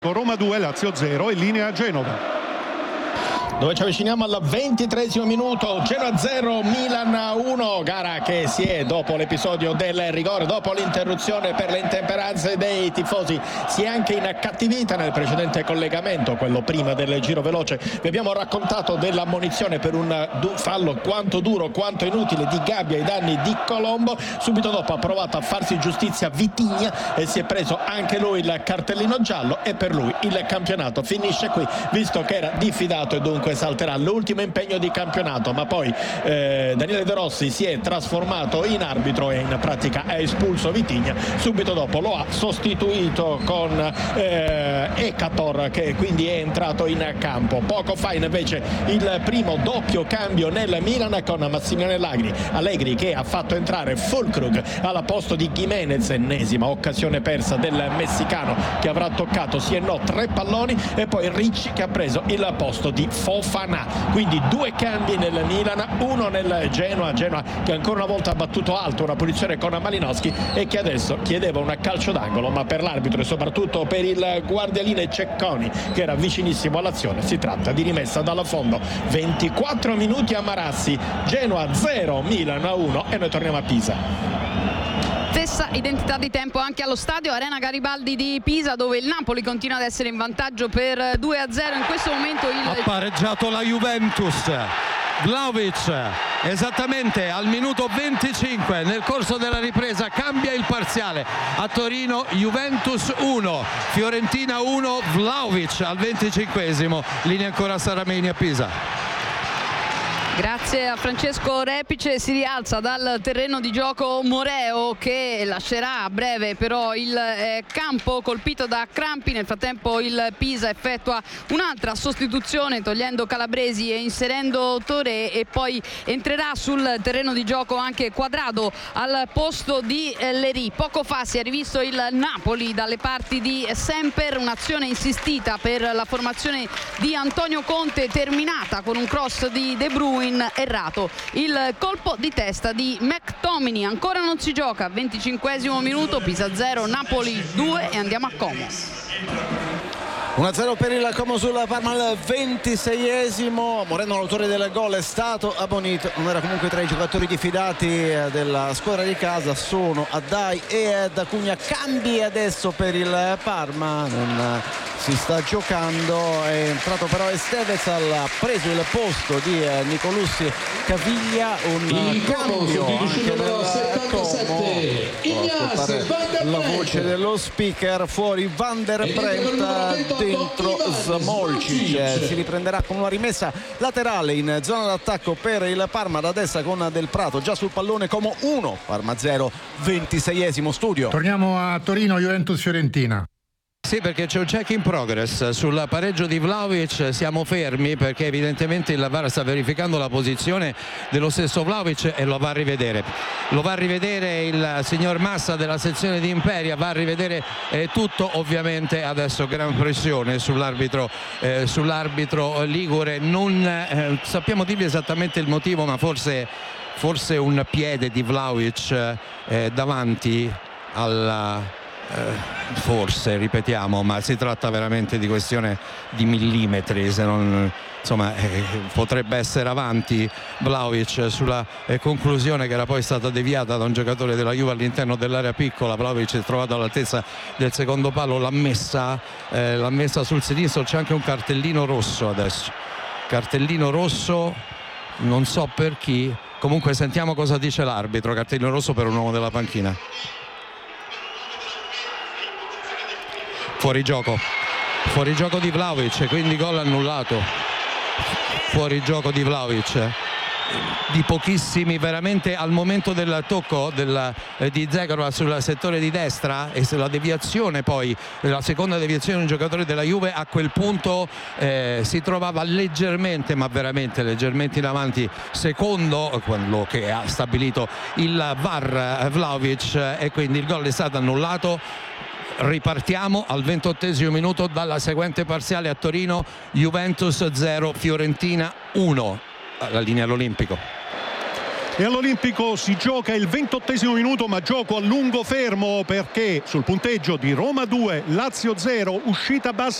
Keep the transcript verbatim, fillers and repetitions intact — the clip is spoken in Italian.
Roma due, Lazio zero e linea Genova. Dove ci avviciniamo al ventitreesimo minuto, Genoa zero, Milan uno, gara che si è, dopo l'episodio del rigore, dopo l'interruzione per le intemperanze dei tifosi, si è anche incattivita. Nel precedente collegamento, quello prima del giro veloce, vi abbiamo raccontato dell'ammonizione per un fallo quanto duro quanto inutile di Gabbia ai danni di Colombo. Subito dopo ha provato a farsi giustizia Vitigna e si è preso anche lui il cartellino giallo, e per lui il campionato finisce qui, visto che era diffidato e dunque salterà l'ultimo impegno di campionato. Ma poi eh, Daniele De Rossi si è trasformato in arbitro e in pratica ha espulso Vitigna. Subito dopo lo ha sostituito con eh, Ekator, che quindi è entrato in campo. Poco fa invece il primo doppio cambio nel Milan, con Massimiliano Allegri, Allegri che ha fatto entrare Füllkrug al posto di Gimenez. Ennesima occasione persa del messicano, che avrà toccato sì e no tre palloni, e poi Ricci che ha preso il posto di Fofana. Quindi due cambi nel Milan, uno nel Genoa, Genoa che ancora una volta ha battuto alto una punizione con Malinowski e che adesso chiedeva un calcio d'angolo, ma per l'arbitro e soprattutto per il guardialine Cecconi, che era vicinissimo all'azione, si tratta di rimessa dalla fondo. ventiquattro minuti a Marassi, Genoa zero, Milan uno, e noi torniamo a Pisa. Stessa identità di tempo anche allo stadio Arena Garibaldi di Pisa, dove il Napoli continua ad essere in vantaggio per due a zero. In questo momento il... ha pareggiato la Juventus. Vlahovic esattamente al minuto venticinque, nel corso della ripresa, cambia il parziale. A Torino Juventus uno, Fiorentina uno, Vlahovic al venticinquesimo. Linea ancora Sarameni a Pisa. Grazie a Francesco Repice. Si rialza dal terreno di gioco Moreo, che lascerà a breve però il eh, campo colpito da crampi. Nel frattempo il Pisa effettua un'altra sostituzione, togliendo Calabresi e inserendo Touré, e poi entrerà sul terreno di gioco anche Quadrado al posto di eh, Leri. Poco fa si è rivisto il Napoli dalle parti di Semper, un'azione insistita per la formazione di Antonio Conte, terminata con un cross di De Bruyne errato. Il colpo di testa di McTominay. Ancora non si gioca, venticinquesimo minuto, Pisa zero, Napoli due, e andiamo a Como. uno a zero per il Como sul Parma al ventiseiesimo. Moreno, l'autore del gol, è stato ammonito. Non era comunque tra i giocatori diffidati della squadra di casa. Sono Adai e D'Acugna. Cambi adesso per il Parma. Non si sta giocando, è entrato però Esteves, ha preso il posto di Nicolussi Caviglia. Un il cambio anche nel settantasette, Ignace Van der la voce dello speaker. Fuori Van der Brent, dentro Smolcic. Si riprenderà con una rimessa laterale in zona d'attacco per il Parma da destra, con Del Prato già sul pallone. Como uno, Parma zero, ventiseiesimo. Studio. Torniamo a Torino, Juventus Fiorentina. Sì, perché c'è un check in progress sul pareggio di Vlahovic. Siamo fermi perché evidentemente il V A R sta verificando la posizione dello stesso Vlahovic e lo va a rivedere. Lo va a rivedere il signor Massa della sezione di Imperia, va a rivedere eh, tutto. Ovviamente adesso gran pressione sull'arbitro eh, sull'arbitro ligure. Non eh, sappiamo dirvi esattamente il motivo, ma forse, forse un piede di Vlahovic eh, davanti alla... Eh, forse, ripetiamo, ma si tratta veramente di questione di millimetri, se non, insomma eh, potrebbe essere avanti Vlahovic sulla eh, conclusione, che era poi stata deviata da un giocatore della Juve all'interno dell'area piccola. Vlahovic è trovato all'altezza del secondo palo, l'ha messa, eh, l'ha messa sul sinistro. C'è anche un cartellino rosso adesso, cartellino rosso, non so per chi, comunque sentiamo cosa dice l'arbitro. Cartellino rosso per un uomo della panchina. Fuori gioco, fuori gioco di Vlahovic, quindi gol annullato. Fuori gioco di Vlahovic, di pochissimi veramente al momento del tocco del, eh, di Zegarov sul settore di destra, e sulla deviazione, poi la seconda deviazione di un giocatore della Juve. A quel punto eh, si trovava leggermente, ma veramente leggermente in avanti, secondo quello che ha stabilito il V A R, Vlahovic, e quindi il gol è stato annullato. Ripartiamo al ventottesimo minuto dalla seguente parziale a Torino: Juventus zero, Fiorentina uno. La linea all'Olimpico. E all'Olimpico si gioca il ventottesimo minuto, ma gioco a lungo fermo, perché sul punteggio di Roma due Lazio zero, uscita bassa